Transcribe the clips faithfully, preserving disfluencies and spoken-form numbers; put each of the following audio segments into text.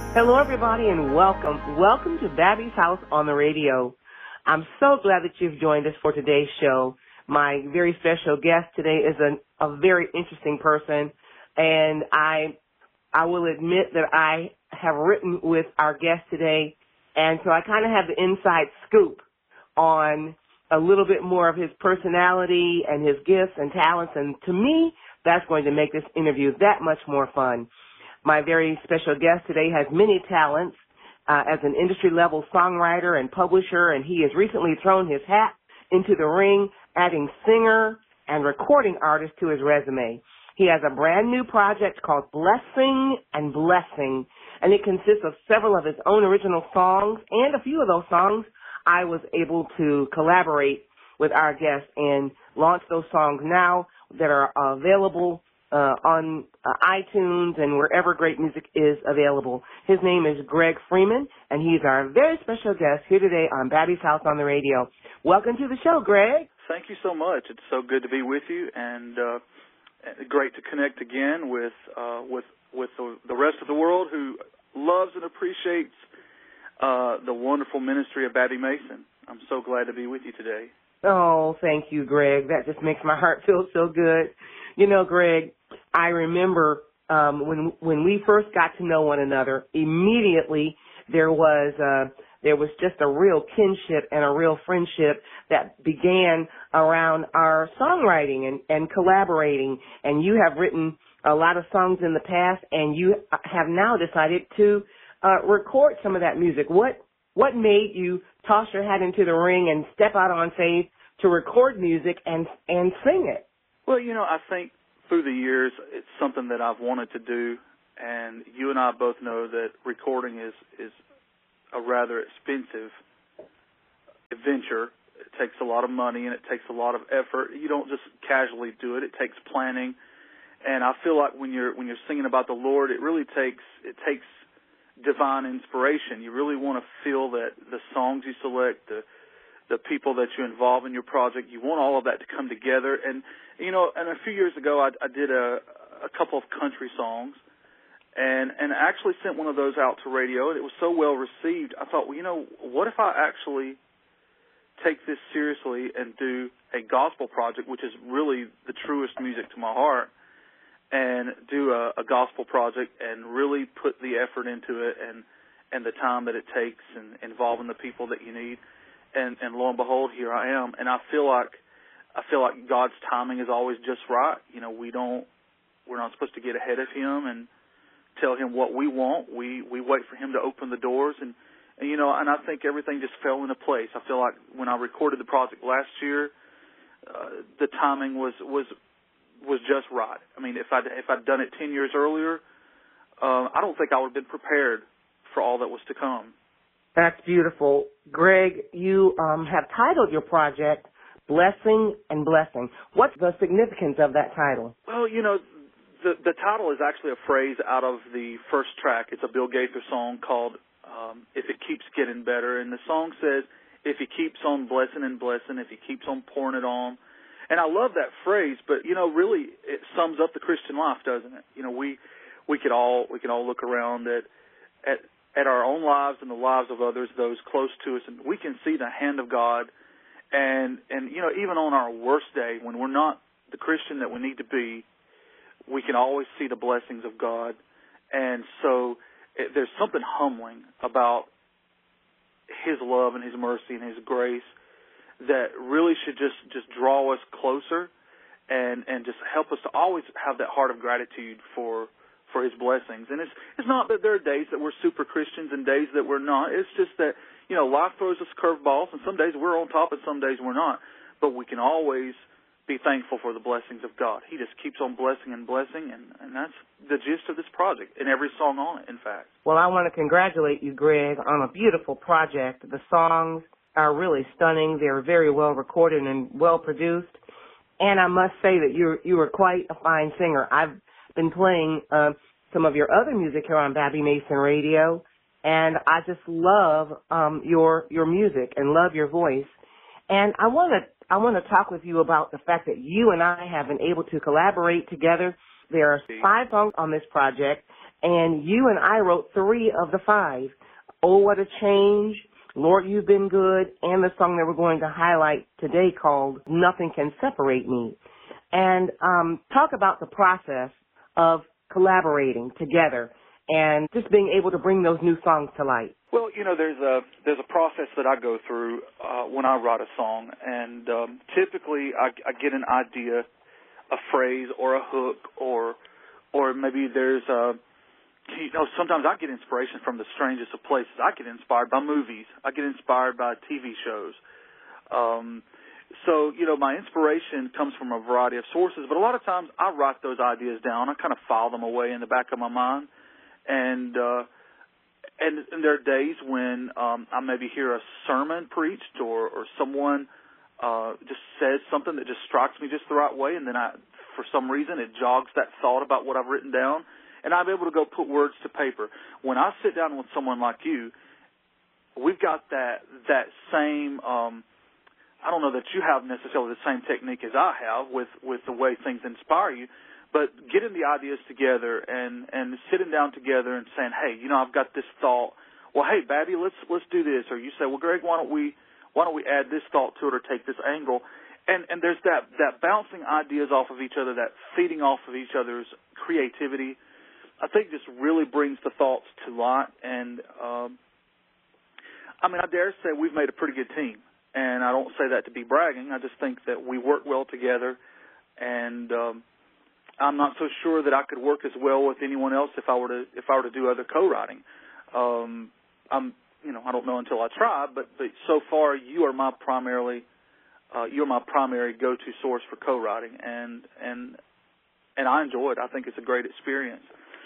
Hello, everybody, and welcome. Welcome to Babby's House on the Radio. I'm so glad that you've joined us for today's show. My very special guest today is a, a very interesting person, and I I will admit that I have written with our guest today, and so I kind of have the inside scoop on a little bit more of his personality and his gifts and talents, and to me, that's going to make this interview that much more fun. My very special guest today has many talents uh, as an industry-level songwriter and publisher, and he has recently thrown his hat into the ring, adding singer and recording artist to his resume. He has a brand-new project called Blessing and Blessing, and it consists of several of his own original songs, and a few of those songs I was able to collaborate with our guest and launch those songs now that are available Uh, on uh, iTunes and wherever great music is available. His name is Greg Freeman, and he's our very special guest here today on Babby's House on the Radio. Welcome to the show, Greg. Thank you so much. It's so good to be with you, and uh, great to connect again with uh, with with the, the rest of the world who loves and appreciates uh, the wonderful ministry of Babby Mason. I'm so glad to be with you today. Oh, thank you, Greg. That just makes my heart feel so good. You know, Greg, I remember um, when when we first got to know one another, immediately there was uh, there was just a real kinship and a real friendship that began around our songwriting and, and collaborating. And you have written a lot of songs in the past, and you have now decided to uh, record some of that music. What what made you toss your hat into the ring and step out on faith to record music and and sing it? Well, you know, I think through the years it's something that I've wanted to do, and you and I both know that recording is, is a rather expensive adventure. It takes a lot of money and it takes a lot of effort. You don't just casually do it. It takes planning, and I feel like when you're when you're singing about the Lord, it really takes it takes divine inspiration. You really want to feel that the songs you select, the the people that you involve in your project, you want all of that to come together. And, you know, and a few years ago I, I did a, a couple of country songs and, and actually sent one of those out to radio, and it was so well received. I thought, well, you know, what if I actually take this seriously and do a gospel project, which is really the truest music to my heart, and do a, a gospel project and really put the effort into it and, and the time that it takes and involving the people that you need. And, and lo and behold, here I am. And I feel like I feel like God's timing is always just right. You know, we don't we're not supposed to get ahead of Him and tell Him what we want. We we wait for Him to open the doors, and, and you know, and I think everything just fell into place. I feel like when I recorded the project last year, uh, the timing was was was just right. I mean, if I if I'd done it ten years earlier, uh, I don't think I would have been prepared for all that was to come. That's beautiful. Greg, you um, have titled your project Blessing and Blessing. What's the significance of that title? Well, you know, the the title is actually a phrase out of the first track. It's a Bill Gaither song called um, If It Keeps Getting Better. And the song says, if He keeps on blessing and blessing, if He keeps on pouring it on. And I love that phrase, but, you know, really it sums up the Christian life, doesn't it? You know, we we could all we can all look around at at at our own lives and the lives of others, those close to us, and we can see the hand of God. And, and you know, even on our worst day, when we're not the Christian that we need to be, we can always see the blessings of God. And so it, there's something humbling about His love and His mercy and His grace that really should just, just draw us closer and, and just help us to always have that heart of gratitude for for His blessings. And it's it's not that there are days that we're super Christians and days that we're not. It's just that, you know, life throws us curveballs, and some days we're on top and some days we're not. But we can always be thankful for the blessings of God. He just keeps on blessing and blessing, and, and that's the gist of this project, and every song on it, in fact. Well, I want to congratulate you, Greg, on a beautiful project. The songs are really stunning. They're very well recorded and well produced. And I must say that you you were quite a fine singer. I've been playing uh, some of your other music here on Babby Mason Radio, and I just love um, your your music and love your voice. And I want to I want to talk with you about the fact that you and I have been able to collaborate together. There are five songs on this project, and you and I wrote three of the five. Oh, What a Change, Lord, You've Been Good, and the song that we're going to highlight today called Nothing Can Separate Me. And um, talk about the process of collaborating together and just being able to bring those new songs to light. Well, you know, there's a there's a process that I go through uh, when I write a song, and um, typically I, I get an idea, a phrase, or a hook, or or maybe there's a, you know, sometimes I get inspiration from the strangest of places. I get inspired by movies. I get inspired by T V shows. Um, so, you know, my inspiration comes from a variety of sources, but a lot of times I write those ideas down. I kind of file them away in the back of my mind, and uh, And, and there are days when um, I maybe hear a sermon preached or, or someone uh, just says something that just strikes me just the right way, and then I, for some reason, it jogs that thought about what I've written down, and I'm able to go put words to paper. When I sit down with someone like you, we've got that that same, um, I don't know that you have necessarily the same technique as I have with, with the way things inspire you, but getting the ideas together and, and sitting down together and saying, hey, you know, I've got this thought. Well, hey, Babby, let's let's do this. Or you say, well, Greg, why don't we why don't we add this thought to it or take this angle? And and there's that, that bouncing ideas off of each other, that feeding off of each other's creativity. I think this really brings the thoughts to light. And um, I mean, I dare say we've made a pretty good team. And I don't say that to be bragging. I just think that we work well together, and um, I'm not so sure that I could work as well with anyone else if I were to if I were to do other co-writing. Um, I'm, you know, I don't know until I try, but, but so far you are my primarily uh, you're my primary go-to source for co-writing, and and and I enjoy it. I think it's a great experience.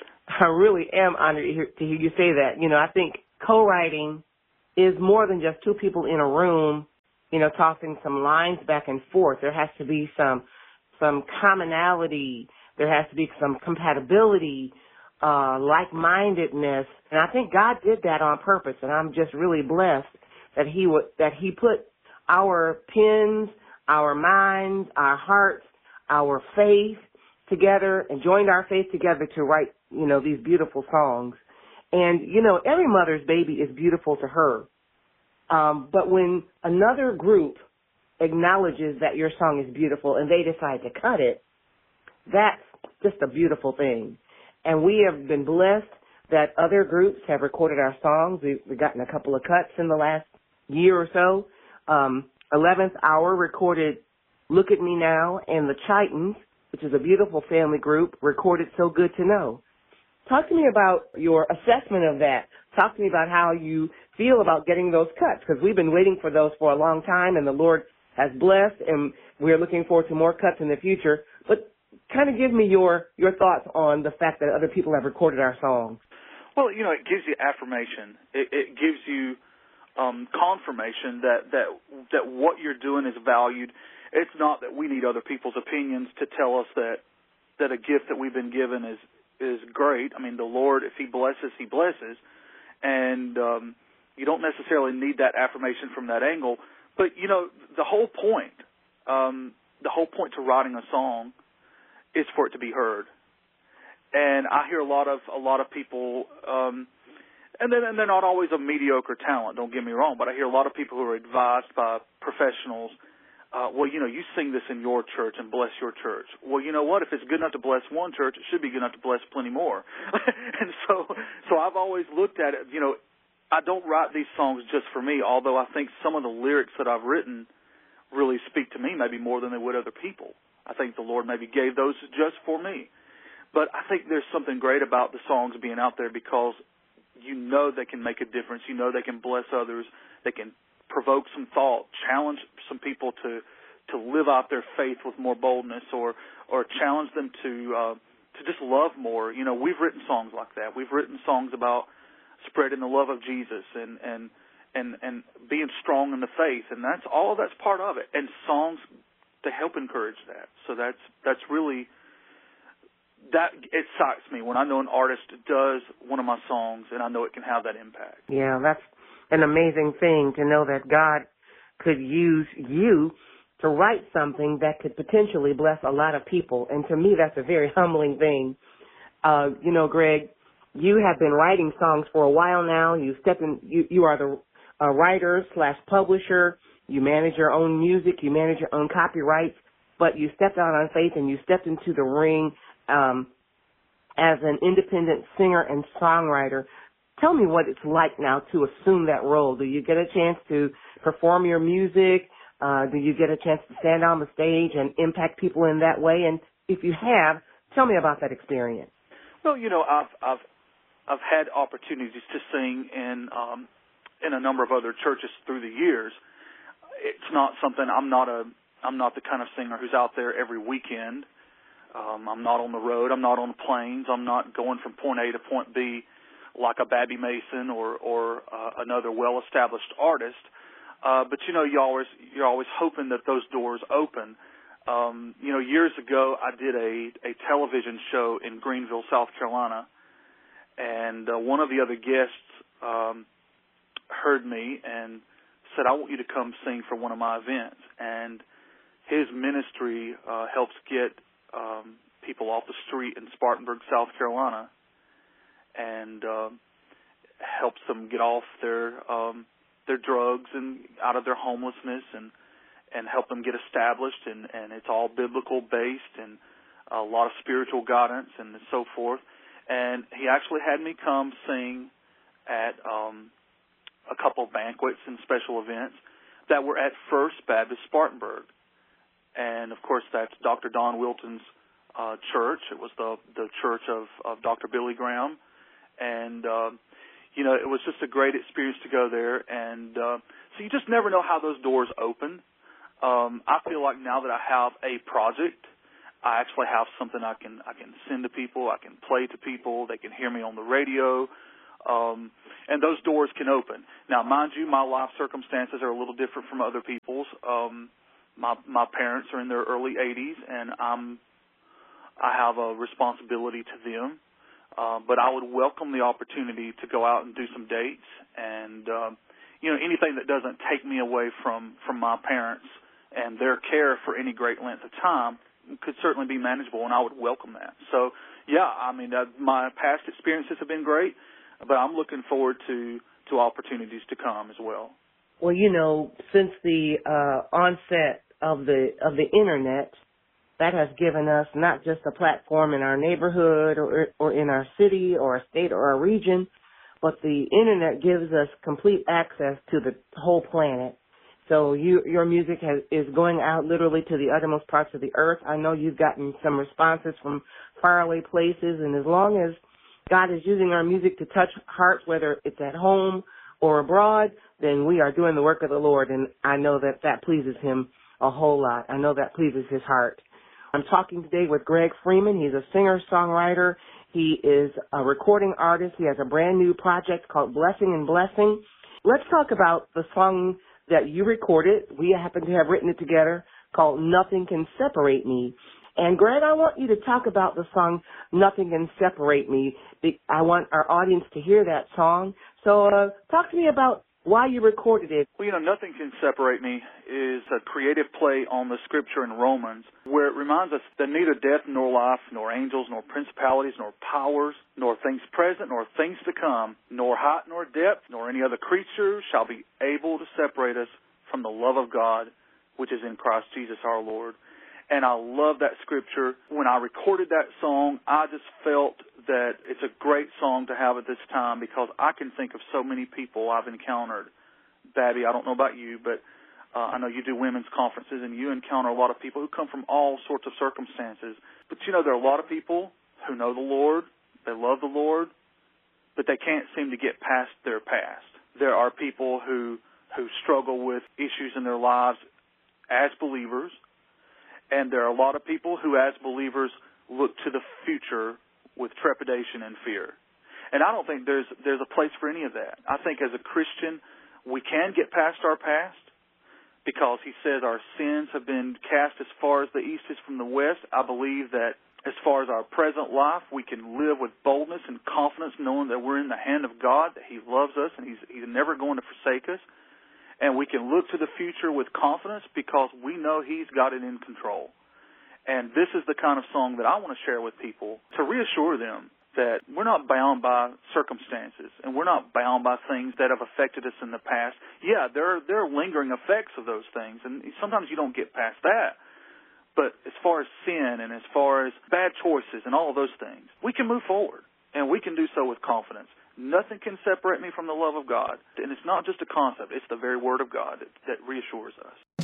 I really am honored to hear, to hear you say that. You know, I think co-writing is more than just two people in a room, you know, tossing some lines back and forth. There has to be some some commonality. There has to be some compatibility, uh, like-mindedness, and I think God did that on purpose. And I'm just really blessed that He would that He put our pens, our minds, our hearts, our faith together, and joined our faith together to write, you know, these beautiful songs. And you know, every mother's baby is beautiful to her, um, but when another group acknowledges that your song is beautiful and they decide to cut it, that's just a beautiful thing. And we have been blessed that other groups have recorded our songs. We've, we've gotten a couple of cuts in the last year or so. Um, eleventh Hour recorded Look at Me Now, and the Chitons, which is a beautiful family group, recorded So Good to Know. Talk to me about your assessment of that. Talk to me about how you feel about getting those cuts, because we've been waiting for those for a long time, and the Lord has blessed, and we're looking forward to more cuts in the future. But kind of give me your, your thoughts on the fact that other people have recorded our songs. Well, you know, it gives you affirmation. It, it gives you um, confirmation that, that that what you're doing is valued. It's not that we need other people's opinions to tell us that that a gift that we've been given is is great. I mean, the Lord, if He blesses, He blesses, and um, you don't necessarily need that affirmation from that angle. But you know, the whole point, um, the whole point to writing a song is for it to be heard. And I hear a lot of a lot of people, um, and then and they're not always of mediocre talent. Don't get me wrong, but I hear a lot of people who are advised by professionals. Uh, well, you know, you sing this in your church and bless your church. Well, you know what? If it's good enough to bless one church, it should be good enough to bless plenty more. And so, so I've always looked at it. You know, I don't write these songs just for me. Although I think some of the lyrics that I've written really speak to me, maybe more than they would other people. I think the Lord maybe gave those just for me. But I think there's something great about the songs being out there because you know they can make a difference. You know they can bless others. They can provoke some thought, challenge some people to to live out their faith with more boldness, or or challenge them to uh, to just love more. You know, we've written songs like that. We've written songs about spreading the love of Jesus and and and, and being strong in the faith, and that's all. That's part of it. And songs to help encourage that. So that's that's really. That excites me when I know an artist does one of my songs and I know it can have that impact. Yeah, that's an amazing thing to know that God could use you to write something that could potentially bless a lot of people. And to me, that's a very humbling thing. Uh, you know, Greg, You have been writing songs for a while now. You step in. You, you are the uh, writer slash publisher. You manage your own music. You manage your own copyrights. But you stepped out on faith and you stepped into the ring um, as an independent singer and songwriter. Tell me what it's like now to assume that role. Do you get a chance to perform your music? Uh, do you get a chance to stand on the stage and impact people in that way? And if you have, tell me about that experience. Well, you know, I've I've I've had opportunities to sing in um, in a number of other churches through the years. It's not something I'm not a I'm not the kind of singer who's out there every weekend. Um, I'm not on the road. I'm not on the planes. I'm not going from point A to point B like a Babby Mason or or uh, another well-established artist. Uh, but you know, you always you're always hoping that those doors open. Um, you know, years ago, I did a a television show in Greenville, South Carolina, and uh, one of the other guests um, heard me and said, "I want you to come sing for one of my events." And his ministry uh, helps get um, people off the street in Spartanburg, South Carolina, and uh, helps them get off their um, their drugs and out of their homelessness, and and help them get established. And, and it's all biblical based and a lot of spiritual guidance and so forth. And he actually had me come sing at um, a couple of banquets and special events that were at First Baptist Spartanburg. And, of course, that's Doctor Don Wilton's uh, church. It was the the church of, of Doctor Billy Graham. And, uh, you know, it was just a great experience to go there. And uh, so you just never know how those doors open. Um, I feel like now that I have a project, I actually have something I can I can send to people. I can play to people. They can hear me on the radio. Um, and those doors can open. Now, mind you, my life circumstances are a little different from other people's. Um, my my parents are in their early eighties, and I'm I have a responsibility to them. Uh, but I would welcome the opportunity to go out and do some dates, and um, you know, anything that doesn't take me away from from my parents and their care for any great length of time could certainly be manageable, and I would welcome that. So, yeah, I mean, uh, my past experiences have been great, but I'm looking forward to, to opportunities to come as well. Well, you know, since the uh, onset of the of the Internet, that has given us not just a platform in our neighborhood or, or in our city or a state or a region, but the Internet gives us complete access to the whole planet. So you, your music has, is going out literally to the uttermost parts of the earth. I know you've gotten some responses from faraway places, and as long as God is using our music to touch hearts, whether it's at home or abroad, then we are doing the work of the Lord, and I know that that pleases Him a whole lot. I know that pleases His heart. I'm talking today with Greg Freeman. He's a singer-songwriter. He is a recording artist. He has a brand new project called Blessing and Blessing. Let's talk about the song that you recorded. We happen to have written it together, called Nothing Can Separate Me. And Greg, I want you to talk about the song Nothing Can Separate Me. I want our audience to hear that song. So uh, talk to me about why you recorded it. Well, you know, Nothing Can Separate Me is a creative play on the scripture in Romans, where it reminds us that neither death nor life, nor angels, nor principalities, nor powers, nor things present, nor things to come, nor height, nor depth, nor any other creature shall be able to separate us from the love of God, which is in Christ Jesus our Lord. And I love that scripture. When I recorded that song, I just felt that it's a great song to have at this time, because I can think of so many people I've encountered. Babby, I don't know about you, but uh, I know you do women's conferences, and you encounter a lot of people who come from all sorts of circumstances. But, you know, there are a lot of people who know the Lord, they love the Lord, but they can't seem to get past their past. There are people who, who struggle with issues in their lives as believers, and there are a lot of people who, as believers, look to the future with trepidation and fear. And I don't think there's there's a place for any of that. I think as a Christian, we can get past our past, because He says our sins have been cast as far as the east is from the west. I believe that as far as our present life, we can live with boldness and confidence, knowing that we're in the hand of God, that He loves us, and He's, He's never going to forsake us. And we can look to the future with confidence, because we know He's got it in control. And this is the kind of song that I want to share with people to reassure them that we're not bound by circumstances, and we're not bound by things that have affected us in the past. Yeah, there are, there are lingering effects of those things, and sometimes you don't get past that. But as far as sin and as far as bad choices and all of those things, we can move forward, and we can do so with confidence. Nothing can separate me from the love of God. And it's not just a concept. It's the very Word of God that, that reassures us.